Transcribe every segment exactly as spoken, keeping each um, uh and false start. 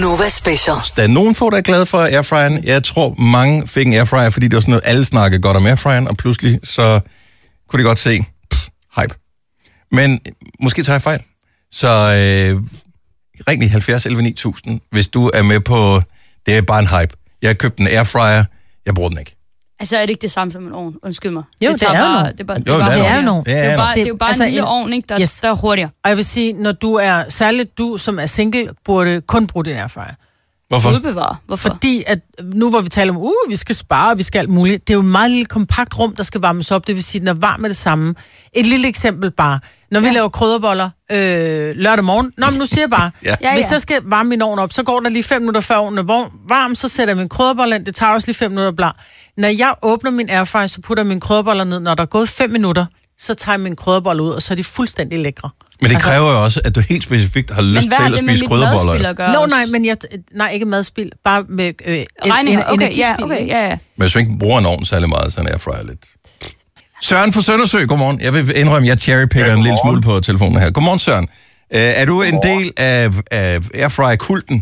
Gunova Special. Der er nogen få, der er glade for airfryeren. Jeg tror, mange fik en airfryer, fordi det var sådan noget, alle snakkede godt om airfryeren, og pludselig så kunne de godt se, pff, hype. Men måske tager jeg fejl. Så øh, ring i halvfjerds elleve ni tusind, hvis du er med på, det er bare en hype. Jeg har købt en airfryer, jeg bruger den ikke. Altså er det ikke det samme som en ovn? Undskyld mig. Jo, det, det er jo det, bare, det, det, det er jo nogen. Det er jo bare, det er jo bare altså en lille ovn, ikke, der, yes. der er hurtigere. Og jeg vil sige, når du er, særligt du, som er single, burde kun bruge din airfryer. Hvorfor? Udbevare. Hvorfor? Fordi at nu hvor vi taler om, uh, vi skal spare, vi skal alt muligt, det er jo et meget lille kompakt rum, der skal varmes op, det vil sige, den er varm med det samme. Et lille eksempel bare. Når vi ja. laver krydderboller øh, lørdag morgen, nå, men nu siger jeg bare, ja. Ja, ja. Hvis jeg skal varme min ovn op, så går der lige fem minutter før ovnen er varm, så sætter jeg min krydderboller ind, det tager også lige fem minutter blar. Når jeg åbner min airfryer, så putter jeg mine krydderboller ned, når der er gået fem minutter, så tager jeg mine krydderboller ud, og så er de fuldstændig lækre. Men det kræver jo også, at du helt specifikt har lyst til at spise krydderboller. Nå, nej, men jeg, nej, ikke madspil, bare med øh, regninger. Okay, ja, okay, ja, ja. Men hvis du ikke bruger en ovn særlig meget, så er en airfryer lidt. Søren fra Søndersø, godmorgen. Jeg vil indrømme, at jeg cherrypicker ja, en lille smule på telefonen her. Godmorgen, Søren. Uh, er du en del af, af airfryer-kulten?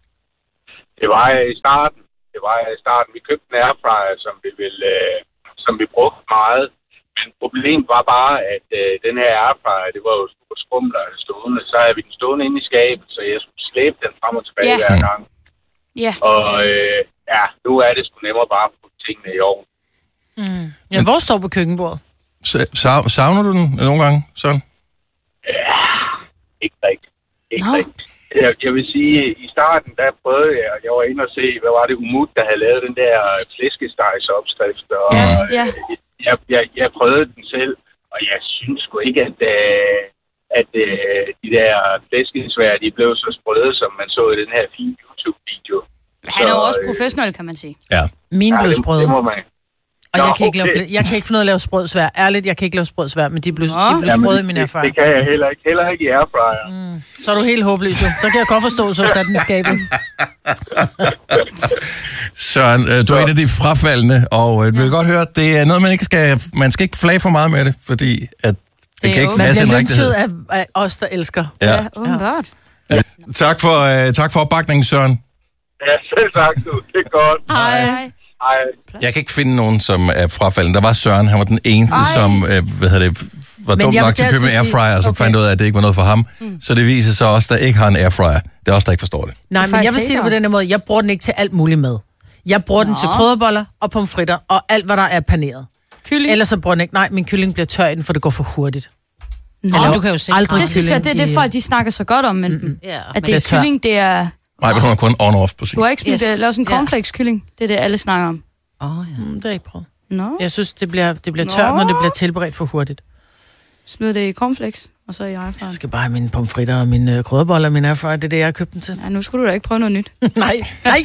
Det var jeg i starten. Det var jeg i starten. Vi købte en airfryer, som vi, ville, uh, som vi brugte meget. Men problemet var bare, at uh, den her airfryer, det var jo super skrumler stående. Så havde vi den stående inde i skabet, så jeg skulle slæbe den frem og tilbage yeah. hver gang. Ja. Yeah. Og uh, ja, nu er det sgu nemmere bare at putte tingene i ovnen. Mm. Ja, hvor står på køkkenbordet? Sa- savner du den nogle gange, sådan? Ja, ikke rigtigt. Ikke no. rigtigt. Jeg, jeg vil sige, i starten, der prøvede jeg, jeg var inde og se, hvad var det Umut, der havde lavet den der flæskestegsopskrift, og ja, ja. Jeg, jeg, jeg prøvede den selv, og jeg synes sgu ikke, at, at, at de der flæskesvær, de blev så sprøde, som man så i den her fine YouTube-video. Han er jo også professionel, kan man sige. Ja. Mine blev sprøde. Det, det må man. Og Nå, jeg, kan ikke okay. lave, jeg kan ikke finde ud af at lave sprødsvær. Ærligt, jeg kan ikke lave sprødsvær, men de blev, de blev sprøde i min airfryer. Det, det kan jeg heller ikke. Heller ikke i airfryer. Mm. Så er du helt håbløs, jo. Så kan jeg godt forstå, så sat den i skabet. Søren, du er en af de frafaldende, og du vil godt høre, det er noget, man ikke skal, man skal ikke flage for meget med det, fordi at det, det kan ikke passe en rigtighed. Man bliver af, af os, der elsker. Ja, ja umiddelbart. Ja. Tak for, uh, tak for opbakningen, Søren. Ja, selv tak, du. Det er godt. Hej. Hej. Jeg kan ikke finde nogen, som er frafaldende. Der var Søren, han var den eneste, Ej. som øh, hvad hedder det, var dum nok til at købe en airfryer, og så okay. fandt ud af, at det ikke var noget for ham. Mm. Så det viser sig også, der ikke har en airfryer. Det er også der ikke forstår det. Nej, men jeg vil sige det på denne måde. Jeg bruger den ikke til alt muligt mad. Jeg bruger Nå. den til krydderboller og pomfritter, og alt, hvad der er paneret. Kylling? Ellers så bruger den ikke. Nej, min kylling bliver tør i den, for det går for hurtigt. Nå, du kan jo se. Aldrig det synes jeg, det er det folk, de snakker så godt om, men mm-hmm. yeah. at det er kylling, det er... Nej, men hun er kun on-off på sig. Du har ikke spist yes. lavet sådan en cornflakes-kylling. Det er det, alle snakker om. Åh, oh, ja. Mm, det har jeg ikke prøvet. No. Jeg synes, det bliver, det bliver tørt, når det bliver tilberedt for hurtigt. Smid det i cornflakes, og så i airfryer. Jeg skal bare have mine pomfritter og mine krydderboller og min airfryer. Det er det, jeg har købt den til. Ja, nu skulle du da ikke prøve noget nyt. nej, nej.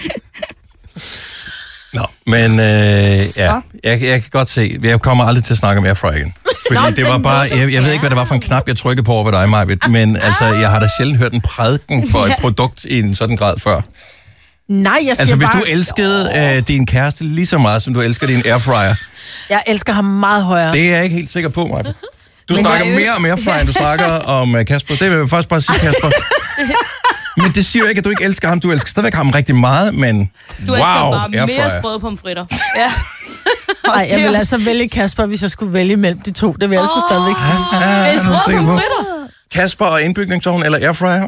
Nå, men øh, ja, jeg, jeg kan godt se, jeg kommer aldrig til at snakke om airfryer igen. Fordi Nå, det var bare, jeg, jeg ved ikke, hvad det var for en knap, jeg trykkede på over ved dig, Majbet, men altså, jeg har da sjældent hørt en prædiken for et produkt i en sådan grad før. Nej, jeg siger altså, hvis bare... du elskede øh, din kæreste lige så meget, som du elsker din airfryer. Jeg elsker ham meget højere. Det er jeg ikke helt sikker på, Majbet. Du men snakker jeg... mere om airfryer, end du snakker om uh, Kasper. Det vil jeg faktisk bare sige, Kasper. Men det siger jo ikke, at du ikke elsker ham. Du elsker stadigvæk ham rigtig meget, men du wow, elsker bare airfryer. mere sprøde pomfritter. Ja. Nej, jeg vil altså vælge Kasper, hvis jeg skulle vælge mellem de to. Det vil jeg altså oh, stadigvæk sige. Ja, det er sprøde pomfritter. Kasper og indbygningsovn eller airfryer?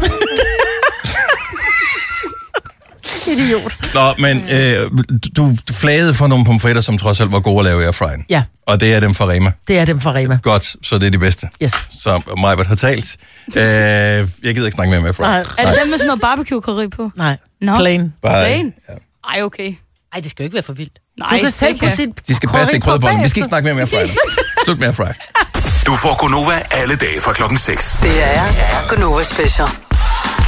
Idiot. Nå, men øh, du, du flagede for nogle pomfritter, som trods alt var gode at lave i airfryen. Ja. Og det er dem fra Rema. Det er dem fra Rema. Godt, så det er de bedste. Yes. Så Majbert har talt. øh, jeg gider ikke snakke mere med airfryen. Nej. Er det dem med sådan noget barbecue-curry på? Nej. No. Plain. Plain? Ja. Ej, okay. Ej, det skal jo ikke være for vildt. Nej, du kan selv på sit de skal passe til krydderbollen. Vi skal ikke snakke mere med airfryen. Slut med airfryen. Du får Gunova alle dage fra klokken seks. Det er Gunova Special.